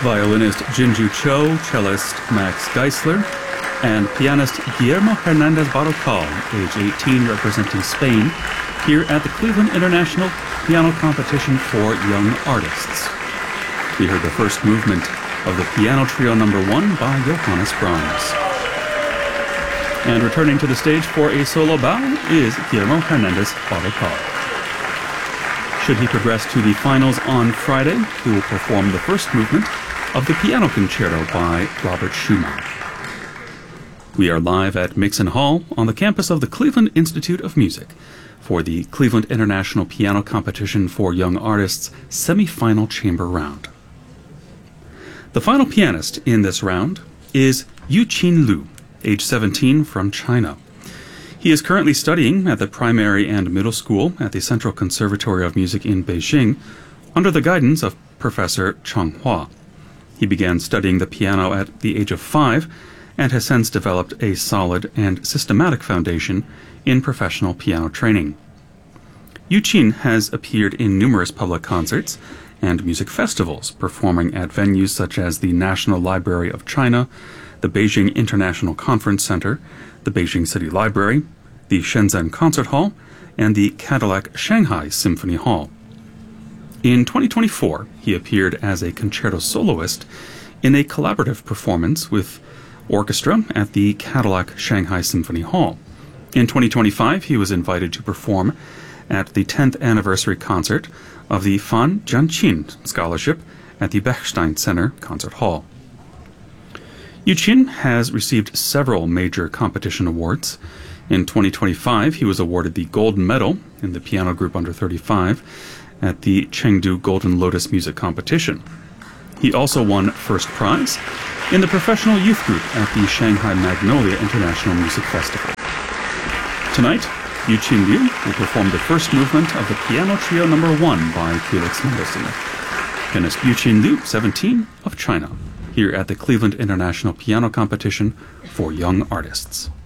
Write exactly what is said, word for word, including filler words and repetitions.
violinist Jinju Cho, cellist Max Geisler, and pianist Guillermo Hernandez Barocal, age eighteen, representing Spain, here at the Cleveland International Piano Competition for Young Artists. We heard the first movement of the Piano Trio Number One by Johannes Brahms. And returning to the stage for a solo bow is Guillermo Hernandez Barocal. Should he progress to the finals on Friday, he will perform the first movement of the Piano Concerto by Robert Schumann. We are live at Mixon Hall on the campus of the Cleveland Institute of Music for the Cleveland International Piano Competition for Young Artists semi-final chamber round. The final pianist in this round is Yuqin Liu, age seventeen, from China. He is currently studying at the primary and middle school at the Central Conservatory of Music in Beijing under the guidance of Professor Cheng Hua. He began studying the piano at the age of five and has since developed a solid and systematic foundation in professional piano training. Yuqin has appeared in numerous public concerts and music festivals, performing at venues such as the National Library of China, the Beijing International Conference Center, the Beijing City Library, the Shenzhen Concert Hall, and the Cadillac Shanghai Symphony Hall. In twenty twenty-four, he appeared as a concerto soloist in a collaborative performance with orchestra at the Cadillac Shanghai Symphony Hall. In twenty twenty-five, he was invited to perform at the tenth anniversary concert of the Fan Jianqin Scholarship at the Bechstein Center Concert Hall. Yuqin has received several major competition awards. In twenty twenty-five, he was awarded the Gold Medal in the piano group under thirty-five at the Chengdu Golden Lotus Music Competition. He also won first prize in the professional youth group at the Shanghai Magnolia International Music Festival. Tonight, Yuqin Liu will perform the first movement of the Piano Trio Number One by Felix Mendelssohn. Pianist Yuqin Liu, seventeen, of China, here at the Cleveland International Piano Competition for Young Artists.